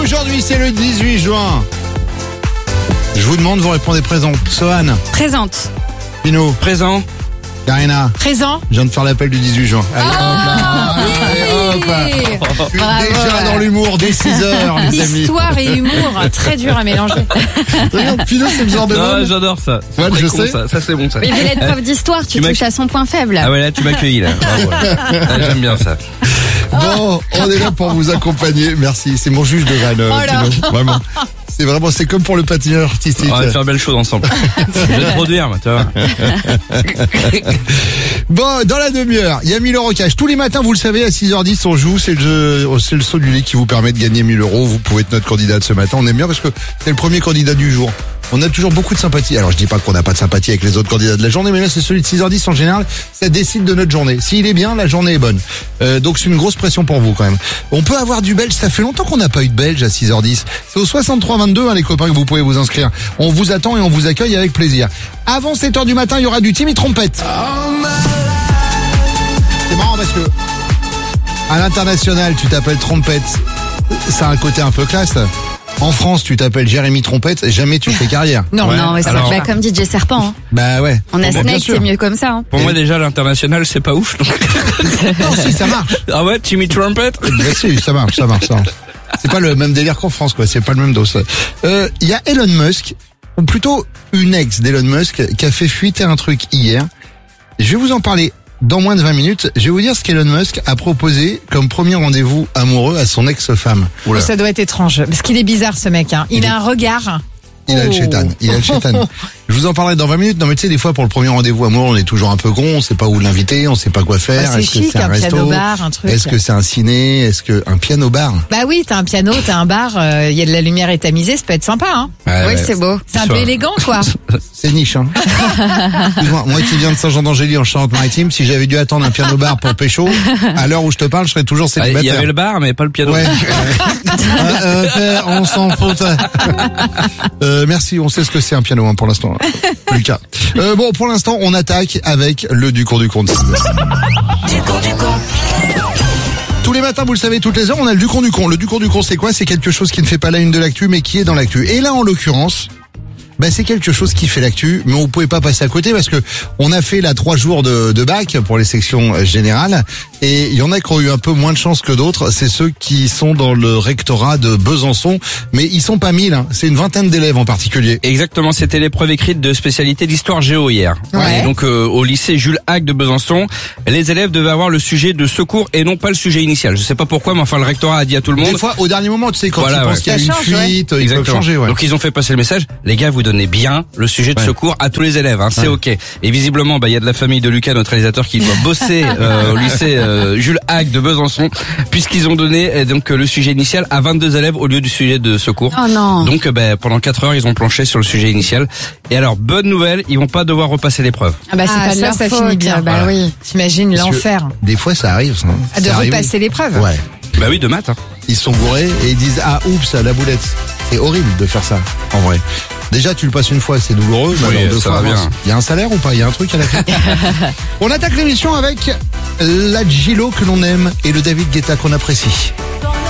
aujourd'hui, c'est le 18 juin. Je vous demande, vous répondez présent. Sohan, Présente. Pino, Présent. Karina, Présent. je viens de faire l'appel du 18 juin. Allez, hop là. Allez, hop. Bravo. Déjà dans l'humour dès 6h, les amis. Histoire et humour, très dur à mélanger. Regarde, Pino, c'est le genre de Non, homme. j'adore ça. Ouais, Très je con, sais. ça c'est bon ça. Mais il voulait être prof d'histoire, tu Tu m'as- touches à son point faible. Ah ouais, là tu m'as accueilli là. Bravo, là. Là, j'aime bien ça. Bon, on est là pour vous accompagner. Merci, c'est mon juge de vanne, là. Pino. Vraiment. C'est comme pour le patineur artistique. On va faire belle chose ensemble. Je vais te produire, moi, tu vois. Bon, dans la demi-heure, il y a 1000 € cash. Tous les matins, vous le savez, à 6h10, on joue. C'est le saut du lit qui vous permet de gagner 1000 €. Vous pouvez être notre candidat de ce matin. On aime bien parce que c'est le premier candidat du jour. On a toujours beaucoup de sympathie. Alors, je dis pas qu'on n'a pas de sympathie avec les autres candidats de la journée, mais là, c'est celui de 6h10 en général. Ça décide de notre journée. S'il est bien, la journée est bonne. Donc, c'est une grosse pression pour vous, quand même. On peut avoir du belge. Ça fait longtemps qu'on n'a pas eu de belge à 6h10. C'est au 63-22, hein, les copains, que vous pouvez vous inscrire. On vous attend et on vous accueille avec plaisir. Avant 7h du matin, il y aura du Timmy Trompette. C'est marrant parce que à l'international, tu t'appelles Trompette. Ça a un côté un peu classe. En France, tu t'appelles Jérémy Trompette, jamais tu fais carrière. Non, Ouais. non, mais ça Alors- va comme DJ Serpent. Hein. Bah ouais. On a Bon, bien Snake, sûr. c'est mieux comme ça. Hein. Pour moi déjà l'international c'est pas ouf. Donc... Non, si, ça marche. Ah ouais, Timmy Trumpet. Bah si, ça marche. C'est pas le même délire qu'en France, quoi. C'est pas le même dos. Il y a Elon Musk, ou plutôt une ex d'Elon Musk, qui a fait fuiter un truc hier. Je vais vous en parler dans moins de 20 minutes. Je vais vous dire ce qu'Elon Musk a proposé comme premier rendez-vous amoureux à son ex-femme. Oh, ça doit être étrange, parce qu'il est bizarre ce mec. Hein. Il a un regard. Il a le chétan. Je vous en parlerai dans 20 minutes. Non mais tu sais, des fois pour le premier rendez-vous amoureux, on est toujours un peu con, on sait pas où l'inviter, on sait pas quoi faire. Bah, c'est Est-ce que chic, c'est un resto? piano-bar, un truc. Est-ce que c'est un ciné? Est-ce que un piano-bar? Bah oui, t'as un piano, t'as un bar, il y a de la lumière est tamisée, ça peut être sympa. Hein. Oui, c'est beau. C'est un peu élégant, quoi. C'est niche, hein. Excuse-moi, moi qui viens de Saint-Jean-d'Angély en Charente-Maritime, si j'avais dû attendre un piano-bar pour pécho, à l'heure où je te parle, je serais toujours Il y célibataire. avait le bar mais pas le piano. Ouais. Père, on s'en fout. Merci, on sait ce que c'est un piano, hein, pour l'instant, Lucas. Bon, pour l'instant, on attaque avec le du cours du compte. Tous les matins, vous le savez, toutes les heures, on a le du con du con. Le du con du con, c'est quoi? C'est quelque chose qui ne fait pas la une de l'actu, mais qui est dans l'actu. Et là, en l'occurrence, c'est quelque chose qui fait l'actu, mais on pouvait pas passer à côté parce que on a fait 3 jours de bac pour les sections générales et il y en a qui ont eu un peu moins de chance que d'autres. C'est ceux qui sont dans le rectorat de Besançon, mais ils sont pas 1000, hein. C'est une vingtaine d'élèves en particulier. Exactement, c'était l'épreuve écrite de spécialité d'histoire géo hier. Ouais. Et donc au lycée Jules Hague de Besançon, les élèves devaient avoir le sujet de secours et non pas le sujet initial. Je sais pas pourquoi, mais enfin le rectorat a dit à tout le monde. Des fois, au dernier moment, tu sais, quand Voilà, tu penses ouais. qu'il y a Ça une change, ouais. fuite, ils peuvent Exactement. changer, ouais. Donc ils ont fait passer le message. Les gars, vous donnez bien le sujet de secours à tous les élèves, hein, c'est ok. Et visiblement, il y a de la famille de Lucas, notre réalisateur, qui doit bosser au lycée Jules Hague de Besançon, puisqu'ils ont donné donc le sujet initial à 22 élèves au lieu du sujet de secours. Oh non. Donc pendant 4 heures, ils ont planché sur le sujet initial. Et alors, bonne nouvelle, ils vont pas devoir repasser l'épreuve. Ah bah c'est pas de leur ça faute. finit bien. Bah oui. T'imagines Parce que l'enfer. Des fois, ça arrive, ça. De C'est arrivé. repasser l'épreuve. Ouais. Bah oui, de maths. Hein. Ils sont bourrés et ils disent ah oups la boulette. C'est horrible de faire ça en vrai. Déjà tu le passes une fois, c'est douloureux, mais Oui, alors 2 ça fois va bien. avance. Il y a un salaire ou pas? Il y a un truc à la clé. On attaque l'émission avec la Gilo que l'on aime et le David Guetta qu'on apprécie.